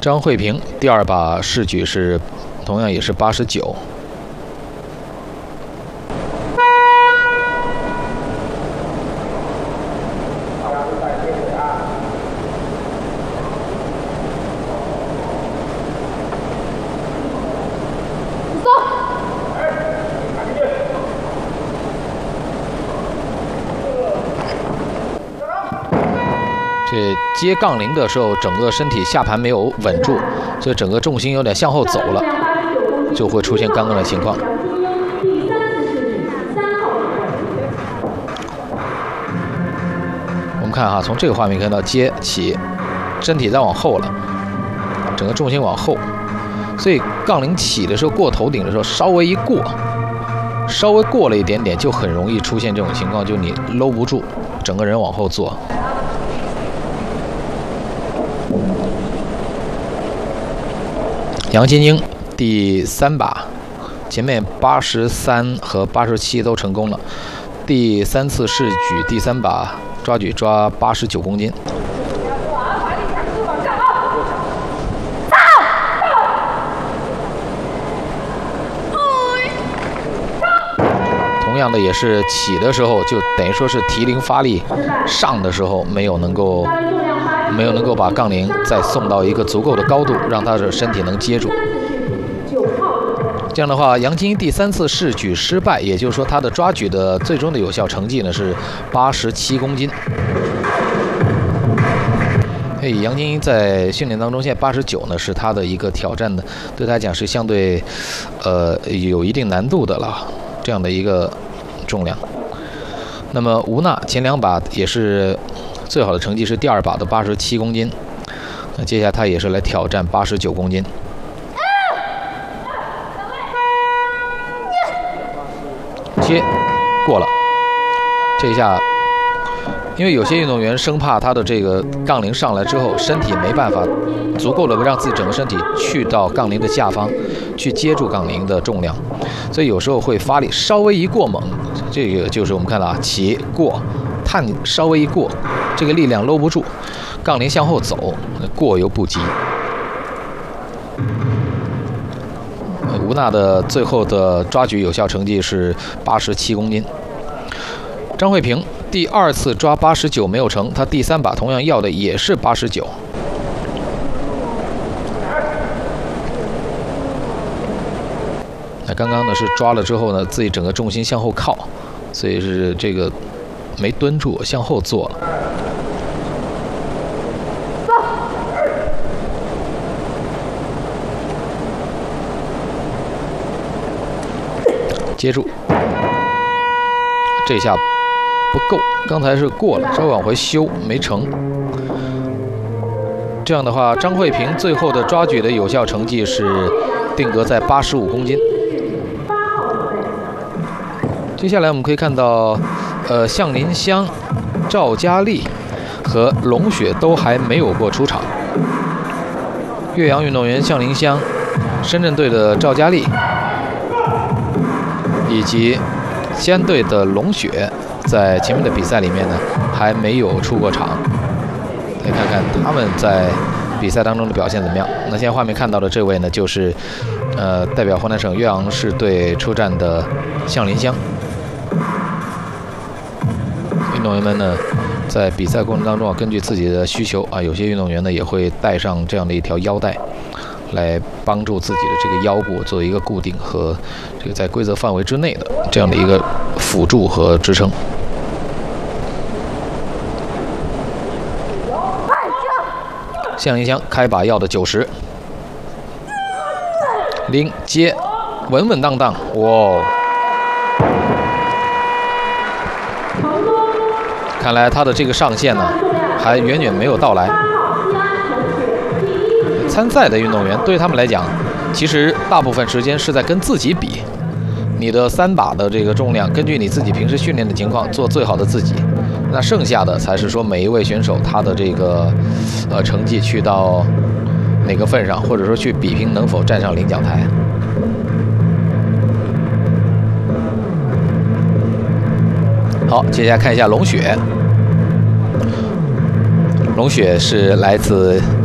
张慧萍第2把试举是同样也是89。这接杠铃的时候，整个身体下盘没有稳住，所以整个重心有点向后走了，就会出现刚刚的情况。我们看哈，从这个画面看到接起，身体再往后了，整个重心往后，所以杠铃起的时候过头顶的时候，稍微一过，稍微过了一点点，就很容易出现这种情况，就你搂不住，整个人往后坐。杨晶晶第3把，前面83和87都成功了，第3次试举第3把抓举抓89公斤。同样的也是起的时候就等于说是提铃发力，上的时候没有能够把杠铃再送到一个足够的高度，让他的身体能接住。这样的话，杨晶晶第3次试举失败，也就是说他的抓举的最终的有效成绩呢是87公斤。杨晶晶在训练当中，现在89呢是他的一个挑战的，对他讲是相对有一定难度的了，这样的一个重量。那么吴娜前2把也是最好的成绩是第2把的87公斤，那接下来他也是来挑战89公斤。接过了，这一下，因为有些运动员生怕他的这个杠铃上来之后，身体没办法足够的让自己整个身体去到杠铃的下方，去接住杠铃的重量，所以有时候会发力稍微一过猛，这个就是我们看到啊，起过探稍微一过，这个力量搂不住，杠铃向后走，过犹不及。吴娜的最后的抓举有效成绩是87公斤。张慧萍第2次抓89没有成，她第3把同样要的也是89。那刚刚呢是抓了之后呢，自己整个重心向后靠，所以是这个没蹲住，向后坐了。接住，这下不够，刚才是过了，稍微往回修没成。这样的话，张慧萍最后的抓举的有效成绩是定格在85公斤。接下来我们可以看到，向林香、赵佳丽和龙雪都还没有过出场。岳阳运动员向林香、深圳队的赵佳丽以及西安队的龙雪，在前面的比赛里面呢还没有出过场。来看看他们在比赛当中的表现怎么样。那现在画面看到的这位呢，就是代表湖南省岳阳市队出战的向林香。运动员们呢，在比赛过程当中啊，根据自己的需求啊，有些运动员呢也会带上这样的一条腰带，来帮助自己的这个腰部做一个固定和这个在规则范围之内的这样的一个辅助和支撑。向林香开把要的90，拎接，稳稳当当，哇！看来他的这个上限呢，还远远没有到来。参赛的运动员对他们来讲，其实大部分时间是在跟自己比。你的3把的这个重量，根据你自己平时训练的情况做最好的自己。那剩下的才是说每一位选手他的这个成绩去到哪个份上，或者说去比拼能否站上领奖台。好，接下来看一下龙雪。龙雪是来自